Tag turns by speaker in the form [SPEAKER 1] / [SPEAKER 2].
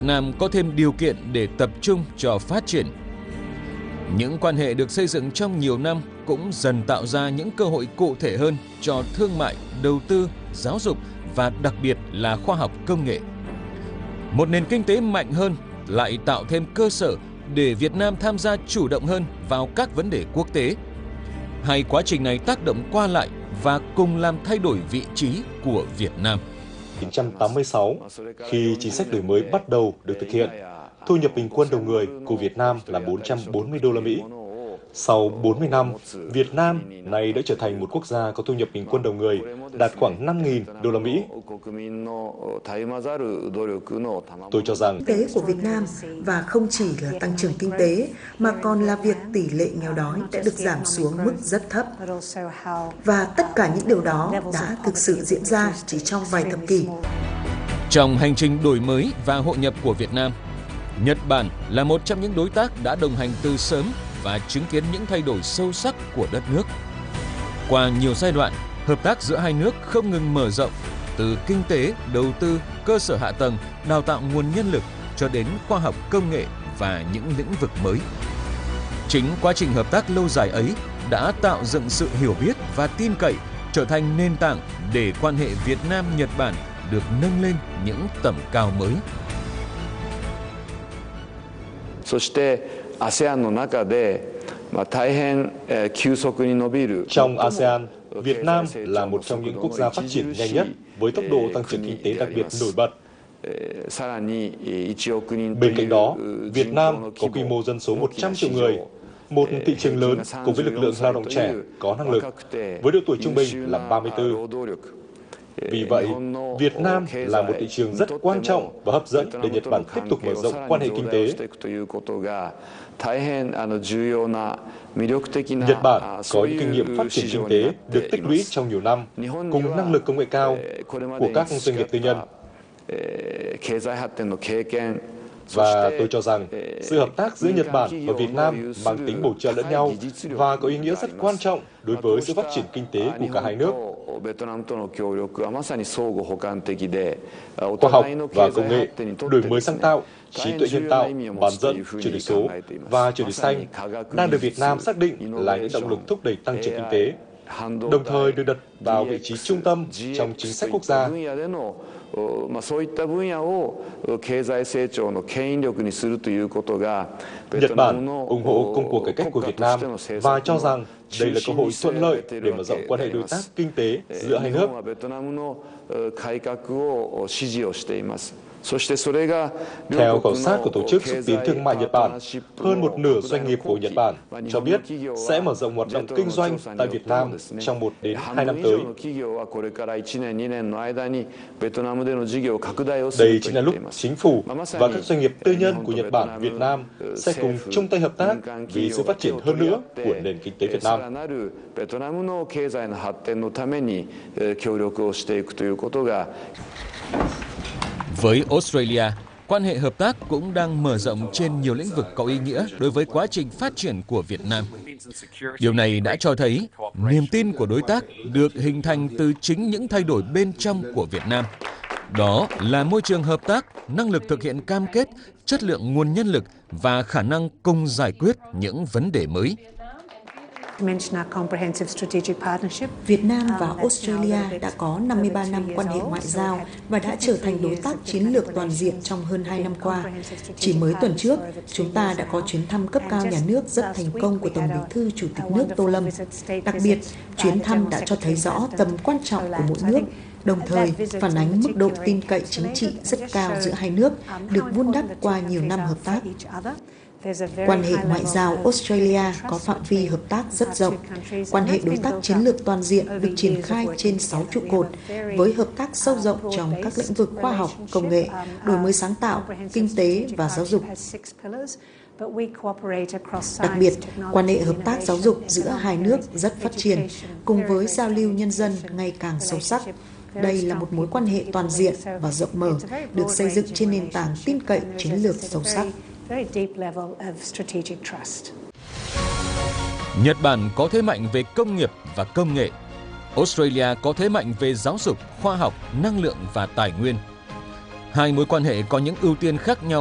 [SPEAKER 1] Việt Nam có thêm điều kiện để tập trung cho phát triển. Những quan hệ được xây dựng trong nhiều năm cũng dần tạo ra những cơ hội cụ thể hơn cho thương mại, đầu tư, giáo dục và đặc biệt là khoa học công nghệ. Một nền kinh tế mạnh hơn lại tạo thêm cơ sở để Việt Nam tham gia chủ động hơn vào các vấn đề quốc tế. Hai quá trình này tác động qua lại và cùng làm thay đổi vị trí của Việt Nam.
[SPEAKER 2] 1986, khi chính sách đổi mới bắt đầu được thực hiện, thu nhập bình quân đầu người của Việt Nam là 440 đô la Mỹ. Sau 40 năm, Việt Nam nay đã trở thành một quốc gia có thu nhập bình quân đầu người đạt khoảng 5.000 đô la Mỹ. Tôi cho rằng
[SPEAKER 3] kinh tế của Việt Nam và không chỉ là tăng trưởng kinh tế mà còn là việc tỷ lệ nghèo đói đã được giảm xuống mức rất thấp. Và tất cả những điều đó đã thực sự diễn ra chỉ trong vài thập kỷ.
[SPEAKER 1] Trong hành trình đổi mới và hội nhập của Việt Nam, Nhật Bản là một trong những đối tác đã đồng hành từ sớm và chứng kiến những thay đổi sâu sắc của đất nước. Qua nhiều giai đoạn, hợp tác giữa hai nước không ngừng mở rộng, từ kinh tế, đầu tư, cơ sở hạ tầng, đào tạo nguồn nhân lực cho đến khoa học công nghệ và những lĩnh vực mới. Chính quá trình hợp tác lâu dài ấy đã tạo dựng sự hiểu biết và tin cậy, trở thành nền tảng để quan hệ Việt Nam-Nhật Bản được nâng lên những tầm cao mới.
[SPEAKER 2] Trong ASEAN, Việt Nam là một trong những quốc gia phát triển nhanh nhất với tốc độ tăng trưởng kinh tế đặc biệt nổi bật. Bên cạnh đó, Việt Nam có quy mô dân số 100 triệu người, một thị trường lớn cùng với lực lượng lao động trẻ có năng lực, với độ tuổi trung bình là 34. Vì vậy, Việt Nam là một thị trường rất quan trọng và hấp dẫn để Nhật Bản tiếp tục mở rộng quan hệ kinh tế. Nhật Bản có những kinh nghiệm phát triển kinh tế được tích lũy trong nhiều năm, cùng năng lực công nghệ cao của các doanh nghiệp tư nhân. Và tôi cho rằng, sự hợp tác giữa Nhật Bản và Việt Nam mang tính bổ trợ lẫn nhau và có ý nghĩa rất quan trọng đối với sự phát triển kinh tế của cả hai nước. Khoa học và công nghệ, đổi mới sáng tạo, trí tuệ nhân tạo, bán dẫn, chuyển đổi số và chuyển đổi xanh đang được Việt Nam xác định là những động lực thúc đẩy tăng trưởng kinh tế, đồng thời được đặt vào vị trí trung tâm trong chính sách quốc gia. Nhật Bản ủng hộ công cuộc cải cách của Việt Nam và cho rằng đây là cơ hội thuận lợi để mở rộng quan hệ đối tác kinh tế giữa hai nước. Theo khảo sát của Tổ chức Xúc tiến Thương mại Nhật Bản, hơn một nửa doanh nghiệp của Nhật Bản cho biết sẽ mở rộng hoạt động kinh doanh tại Việt Nam trong 1 đến 2 năm tới. Đây chính là lúc chính phủ và các doanh nghiệp tư nhân của Nhật Bản, Việt Nam sẽ cùng chung tay hợp tác vì sự phát triển hơn nữa của nền kinh tế Việt Nam.
[SPEAKER 1] Với Australia, quan hệ hợp tác cũng đang mở rộng trên nhiều lĩnh vực có ý nghĩa đối với quá trình phát triển của Việt Nam. Điều này đã cho thấy niềm tin của đối tác được hình thành từ chính những thay đổi bên trong của Việt Nam. Đó là môi trường hợp tác, năng lực thực hiện cam kết, chất lượng nguồn nhân lực và khả năng cùng giải quyết những vấn đề mới.
[SPEAKER 3] Việt Nam và Australia đã có 53 năm quan hệ ngoại giao và đã trở thành đối tác chiến lược toàn diện trong hơn 2 năm qua. Chỉ mới tuần trước, chúng ta đã có chuyến thăm cấp cao nhà nước rất thành công của Tổng Bí thư Chủ tịch nước Tô Lâm. Đặc biệt, chuyến thăm đã cho thấy rõ tầm quan trọng của mỗi nước, đồng thời phản ánh mức độ tin cậy chính trị rất cao giữa hai nước, được vun đắp qua nhiều năm hợp tác. Quan hệ ngoại giao Australia có phạm vi hợp tác rất rộng. Quan hệ đối tác chiến lược toàn diện được triển khai trên 6 trụ cột, với hợp tác sâu rộng trong các lĩnh vực khoa học, công nghệ, đổi mới sáng tạo, kinh tế và giáo dục. Đặc biệt, quan hệ hợp tác giáo dục giữa hai nước rất phát triển, cùng với giao lưu nhân dân ngày càng sâu sắc. Đây là một mối quan hệ toàn diện và rộng mở, được xây dựng trên nền tảng tin cậy chiến lược sâu sắc.
[SPEAKER 1] Nhật Bản có thế mạnh về công nghiệp và công nghệ. Australia có thế mạnh về giáo dục, khoa học, năng lượng và tài nguyên. Hai mối quan hệ có những ưu tiên khác nhau